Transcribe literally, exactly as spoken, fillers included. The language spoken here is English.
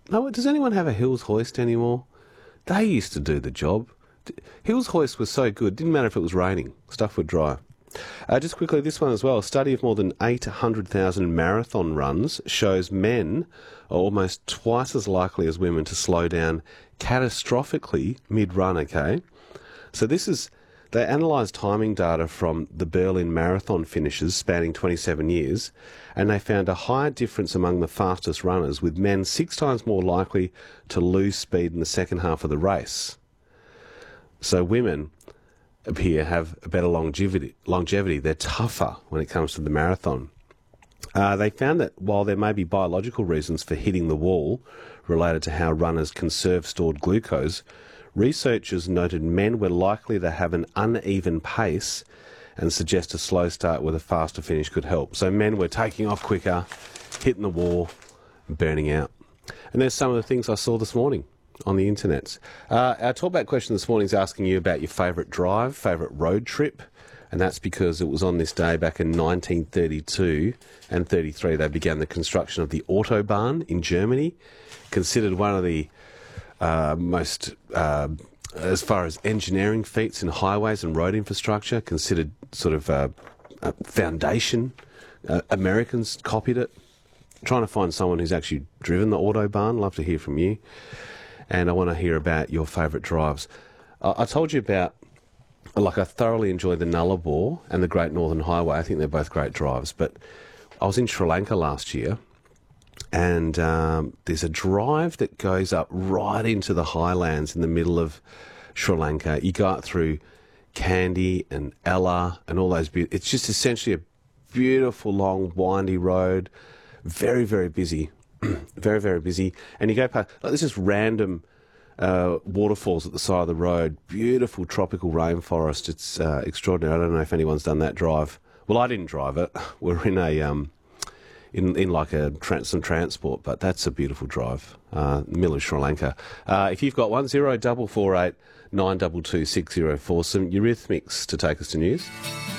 No, does anyone have a Hills hoist anymore? They used to do the job. Hills hoist was so good, didn't matter if it was raining, stuff would dry. Uh, just quickly, this one as well. A study of more than eight hundred thousand marathon runs shows men are almost twice as likely as women to slow down catastrophically mid-run, okay? So this is, they analysed timing data from the Berlin Marathon finishes spanning twenty-seven years, and they found a higher difference among the fastest runners, with men six times more likely to lose speed in the second half of the race. So women appear have a better longevity. longevity. They're tougher when it comes to the marathon. Uh, they found that while there may be biological reasons for hitting the wall related to how runners conserve stored glucose, researchers noted men were likely to have an uneven pace and suggest a slow start with a faster finish could help. So men were taking off quicker, hitting the wall, burning out. And there's some of the things I saw this morning on the internet. Uh, our talkback question this morning is asking you about your favourite drive, favourite road trip, and that's because it was on this day back in nineteen thirty-two and thirty-three they began the construction of the Autobahn in Germany, considered one of the uh, most, uh, as far as engineering feats in highways and road infrastructure, considered sort of uh, a foundation. Uh, Americans copied it. Trying to find someone who's actually driven the Autobahn. Love to hear from you. And I want to hear about your favourite drives. Uh, I told you about, like, I thoroughly enjoy the Nullarbor and the Great Northern Highway. I think they're both great drives. But I was in Sri Lanka last year, and um, there's a drive that goes up right into the highlands in the middle of Sri Lanka. You go up through Kandy and Ella and all those. Be- it's just essentially a beautiful, long, windy road. Very, very busy. very, very busy. And you go past, like, there's just random uh, waterfalls at the side of the road. Beautiful tropical rainforest. It's uh, extraordinary. I don't know if anyone's done that drive. Well, I didn't drive it. We're in a, um, in, in like a trans- some transport, but that's a beautiful drive. Uh, in the middle of Sri Lanka. Uh, if you've got one, zero double four eight nine two two six zero four, some Eurythmics to take us to news.